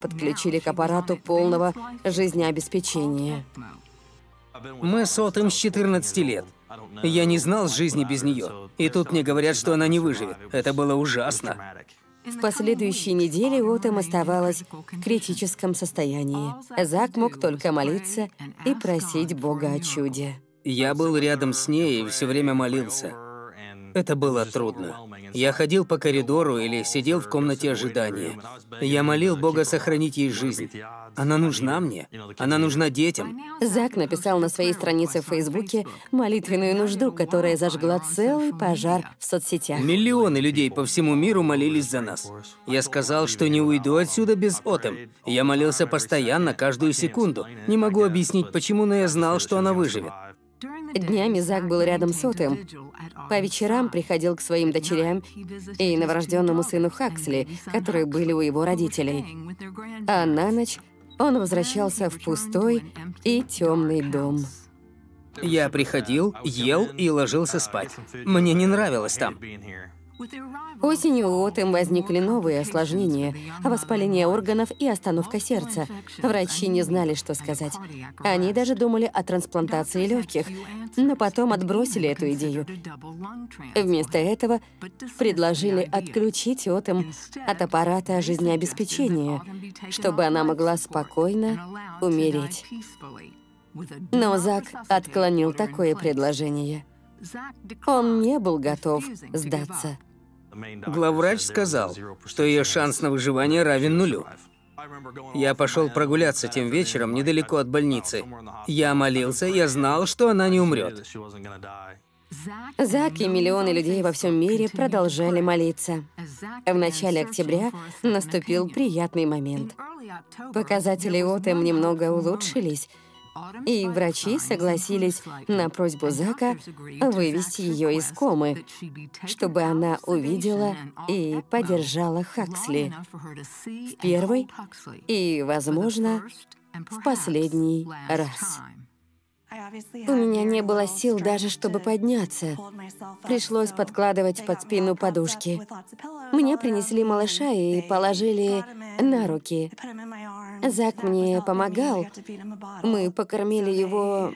подключили к аппарату полного жизнеобеспечения. Мы с Отом с 14 лет. Я не знал жизни без нее. И тут мне говорят, что она не выживет. Это было ужасно. В последующие недели Отом оставалась в критическом состоянии. Зак мог только молиться и просить Бога о чуде. Я был рядом с ней и все время молился. Это было трудно. Я ходил по коридору или сидел в комнате ожидания. Я молил Бога сохранить ей жизнь. Она нужна мне. Она нужна детям. Зак написал на своей странице в Фейсбуке молитвенную нужду, которая зажгла целый пожар в соцсетях. Миллионы людей по всему миру молились за нас. Я сказал, что не уйду отсюда без Отом. Я молился постоянно, каждую секунду. Не могу объяснить, почему, но я знал, что она выживет. Днями Зак был рядом с Отом. По вечерам приходил к своим дочерям и новорожденному сыну Хаксли, которые были у его родителей. А на ночь он возвращался в пустой и темный дом. Я приходил, ел и ложился спать. Мне не нравилось там. Осенью у Отом возникли новые осложнения, воспаление органов и остановка сердца. Врачи не знали, что сказать. Они даже думали о трансплантации легких, но потом отбросили эту идею. Вместо этого предложили отключить Отом от аппарата жизнеобеспечения, чтобы она могла спокойно умереть. Но Зак отклонил такое предложение. Он не был готов сдаться. Главврач сказал, что ее шанс на выживание равен нулю. Я пошел прогуляться тем вечером недалеко от больницы. Я молился, я знал, что она не умрет. Зак и миллионы людей во всем мире продолжали молиться. В начале октября наступил приятный момент. Показатели Отом немного улучшились, и врачи согласились на просьбу Зака вывести ее из комы, чтобы она увидела и поддержала Хаксли в первый и, возможно, в последний раз. У меня не было сил даже, чтобы подняться. Пришлось подкладывать под спину подушки. Мне принесли малыша и положили на руки. Зак мне помогал. Мы покормили его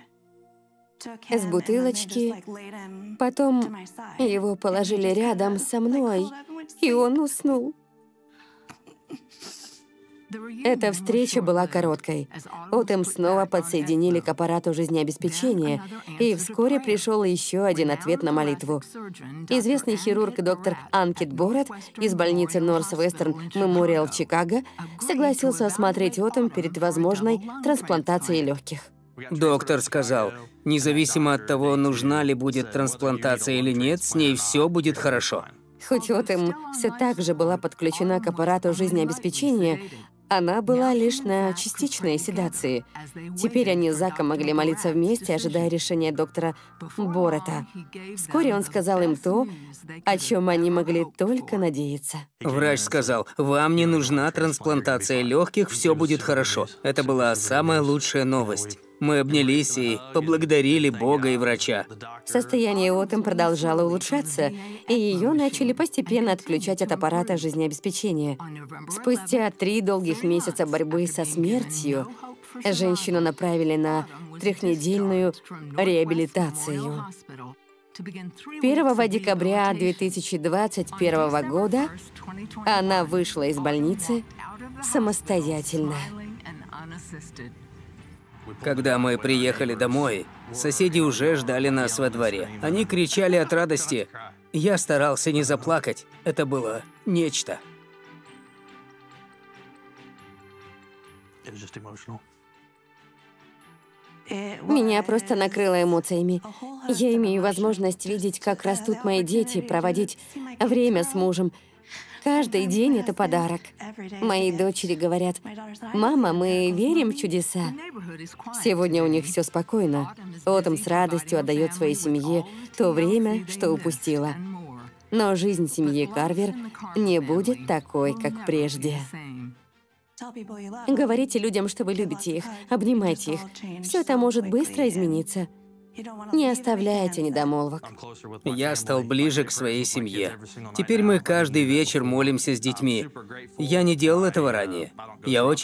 из бутылочки. Потом его положили рядом со мной, и он уснул. Эта встреча была короткой. Отом снова подсоединили к аппарату жизнеобеспечения, и вскоре пришел еще один ответ на молитву. Известный хирург доктор Анкит Борат из больницы Норс-Вестерн Мемориал в Чикаго согласился осмотреть Отом перед возможной трансплантацией легких. Доктор сказал, независимо от того, нужна ли будет трансплантация или нет, с ней все будет хорошо. Хоть Отом все так же была подключена к аппарату жизнеобеспечения, она была лишь на частичной седации. Теперь они с Заком могли молиться вместе, ожидая решения доктора Бората. Вскоре он сказал им то, о чем они могли только надеяться. Врач сказал, вам не нужна трансплантация легких, все будет хорошо. Это была самая лучшая новость. Мы обнялись и поблагодарили Бога и врача. Состояние Отом продолжало улучшаться, и ее начали постепенно отключать от аппарата жизнеобеспечения. Спустя 3 долгих месяца борьбы со смертью женщину направили на 3-недельную реабилитацию. 1 декабря 2021 года она вышла из больницы самостоятельно. Когда мы приехали домой, соседи уже ждали нас во дворе. Они кричали от радости. Я старался не заплакать. Это было нечто. Меня просто накрыло эмоциями. Я имею возможность видеть, как растут мои дети, проводить время с мужем. Каждый день это подарок. Мои дочери говорят: «Мама, мы верим в чудеса». Сегодня у них все спокойно. Отом с радостью отдает своей семье то время, что упустила. Но жизнь семьи Карвер не будет такой, как прежде. Говорите людям, что вы любите их, обнимайте их. Все это может быстро измениться. Не оставляйте недомолвок. Я стал ближе к своей семье. Теперь мы каждый вечер молимся с детьми. Я не делал этого ранее. Я очень